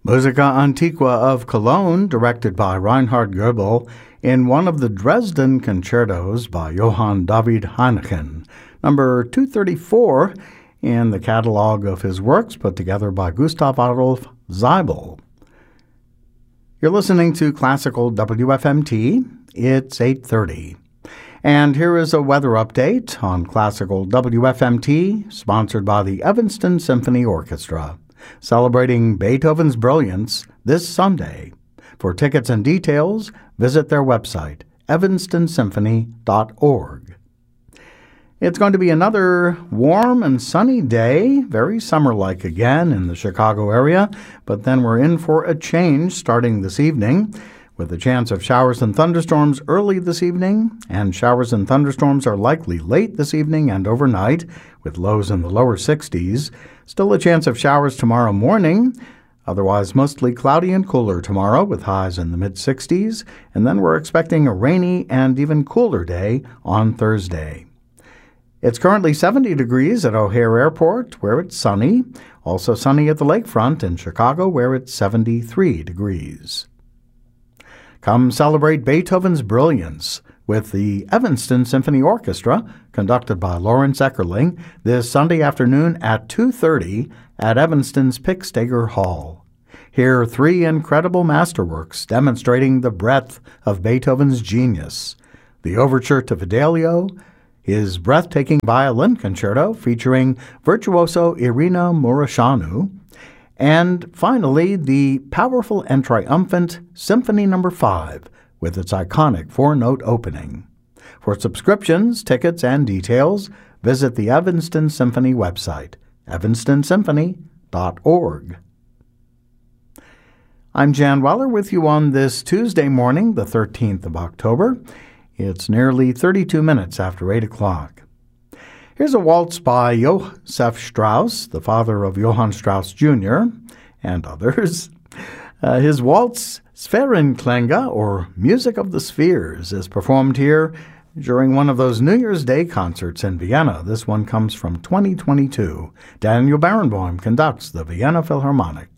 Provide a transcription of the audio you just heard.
Musica Antiqua of Cologne, directed by Reinhard Goebel, in one of the Dresden concertos by Johann David Heineken, number 234 in the catalog of his works put together by Gustav Adolf Zeibel. You're listening to Classical WFMT. It's 8:30. And here is a weather update on Classical WFMT, sponsored by the Evanston Symphony Orchestra, celebrating Beethoven's brilliance this Sunday. For tickets and details, visit their website, evanstonsymphony.org. It's going to be another warm and sunny day, very summer-like again in the Chicago area, but then we're in for a change starting this evening, with a chance of showers and thunderstorms early this evening, and showers and thunderstorms are likely late this evening and overnight, with lows in the lower 60s. Still a chance of showers tomorrow morning, otherwise mostly cloudy and cooler tomorrow with highs in the mid-60s, and then we're expecting a rainy and even cooler day on Thursday. It's currently 70 degrees at O'Hare Airport, where it's sunny. Also sunny at the lakefront in Chicago, where it's 73 degrees. Come celebrate Beethoven's brilliance with the Evanston Symphony Orchestra, conducted by Lawrence Eckerling, this Sunday afternoon at 2:30 at Evanston's Pick-Stager Hall. Hear three incredible masterworks demonstrating the breadth of Beethoven's genius: the Overture to Fidelio, his breathtaking violin concerto featuring virtuoso Irina Mureșanu, and finally the powerful and triumphant Symphony No. 5 with its iconic four-note opening. For subscriptions, tickets, and details, visit the Evanston Symphony website, evanstonsymphony.org. I'm Jan Weller with you on this Tuesday morning, the 13th of October. It's nearly 32 minutes after 8 o'clock. Here's a waltz by Joseph Strauss, the father of Johann Strauss Jr., and others. His waltz, Sphärenklänge, or Music of the Spheres, is performed here during one of those New Year's Day concerts in Vienna. This one comes from 2022. Daniel Barenboim conducts the Vienna Philharmonic.